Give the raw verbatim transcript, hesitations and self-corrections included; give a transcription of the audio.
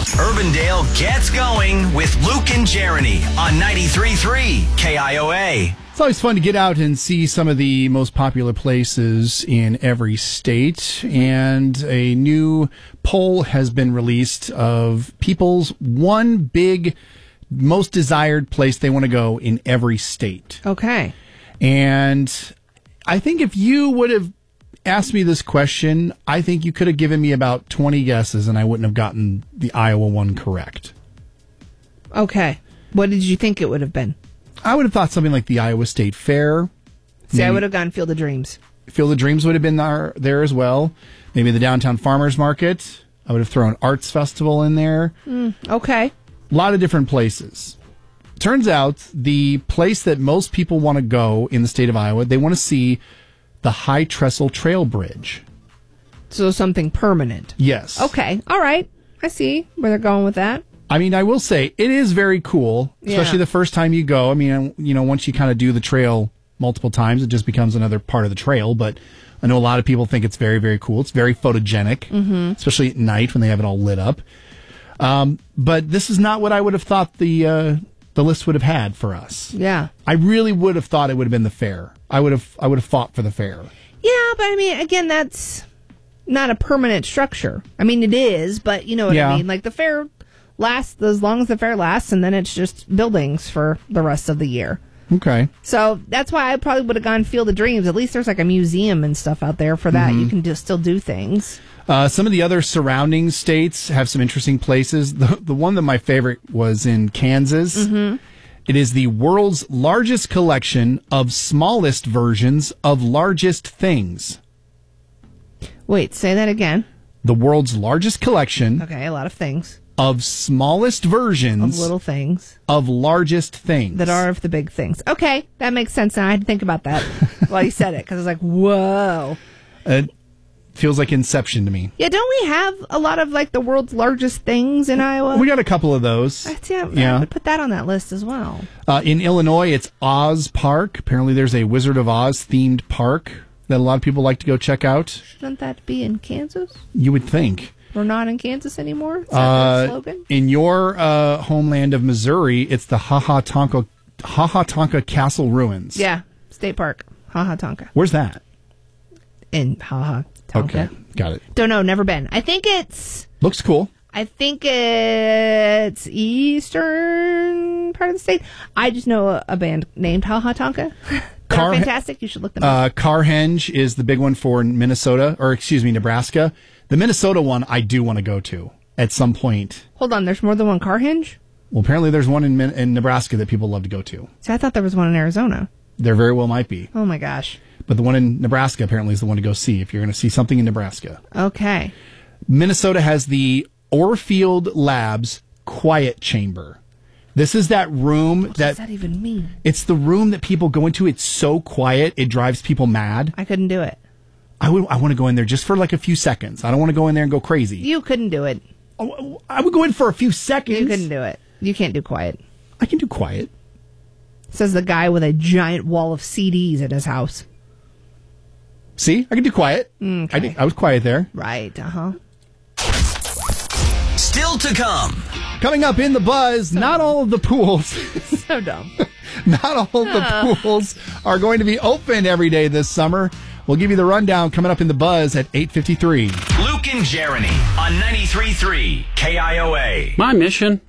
Urbandale gets going with Luke and Jeremy on ninety-three point three K I O A. It's always fun to get out and see some of the most popular places in every state. And a new poll has been released of people's one big, most desired place they want to go in every state. Okay. And I think if you would have asked me this question, I think you could have given me about twenty guesses and I wouldn't have gotten the Iowa one correct. Okay. What did you think it would have been? I would have thought something like the Iowa State Fair. See, Maybe I would have gone Field of Dreams. Field of Dreams would have been there, there as well. Maybe the Downtown Farmers Market. I would have thrown Arts Festival in there. Mm, okay. A lot of different places. Turns out the place that most people want to go in the state of Iowa, they want to see the High Trestle Trail Bridge. So something permanent. Yes. Okay. All right. I see where they're going with that. I mean, I will say it is very cool, especially Yeah. the first time you go. I mean, you know, once you kind of do the trail multiple times, it just becomes another part of the trail. But I know a lot of people think it's very, very cool. It's very photogenic, mm-hmm. especially at night when they have it all lit up. Um, but this is not what I would have thought the uh, the list would have had for us. Yeah. I really would have thought it would have been the fair. I would have I would have fought for the fair. Yeah, but I mean, again, that's not a permanent structure. I mean, it is, but you know what Yeah. I mean? Like the fair lasts as long as the fair lasts, and then it's just buildings for the rest of the year. Okay. So that's why I probably would have gone Field of Dreams. At least there's like a museum and stuff out there for that. Mm-hmm. You can just still do things. Uh, some of the other surrounding states have some interesting places. The, the one that my favorite was in Kansas. Mm-hmm. It is the world's largest collection of smallest versions of largest things. Wait, say that again. The world's largest collection Okay, a lot of things. of smallest versions Of little things. of largest things. That are of the big things. Okay, that makes sense. Now I had to think about that while you said it, because I was like, whoa. It feels like Inception to me. Yeah, don't we have a lot of like the world's largest things in Iowa? We got a couple of those. That's, yeah, Yeah. I would put that on that list as well. Uh, in Illinois, it's Oz Park. Apparently there's a Wizard of Oz themed park that a lot of people like to go check out. Shouldn't that be in Kansas? You would think. We're not in Kansas anymore? Is that Uh, the slogan? in your uh, homeland of Missouri, it's the Ha-Ha-Tonka, Ha-Ha-Tonka Castle Ruins. Yeah, State Park. Ha-Ha Tonka. Where's that? In Ha-Ha Tonka. Okay, got it. Don't know, never been. I think it's... Looks cool. I think it's eastern part of the state. I just know a, a band named Ha Ha Tonka. They're Car- fantastic. You should look them up. Uh, Carhenge is the big one for Minnesota, or excuse me, Nebraska. The Minnesota one I do want to go to at some point. Hold on, there's more than one Carhenge? Well, apparently there's one in, Min- in Nebraska that people love to go to. See, I thought there was one in Arizona. There very well might be. Oh my gosh. But the one in Nebraska apparently is the one to go see if you're going to see something in Nebraska. Okay. Minnesota has the Orfield Labs Quiet Chamber. This is that room What that, does that even mean? it's the room that people go into. It's so quiet, it drives people mad. I couldn't do it. I would, I want to go in there just for like a few seconds. I don't want to go in there and go crazy. You couldn't do it. Oh, I would go in for a few seconds. You couldn't do it. You can't do quiet. I can do quiet. Says the guy with a giant wall of C Ds at his house. See, I can do quiet. Okay. I, did, I was quiet there. Right, uh-huh. Still to come. Coming up in the buzz, not all of the pools, So dumb. not all of the pools are going to be open every day this summer. We'll give you the rundown coming up in the buzz at eight fifty-three. Luke and Jeremy on ninety-three point three K I O A. My mission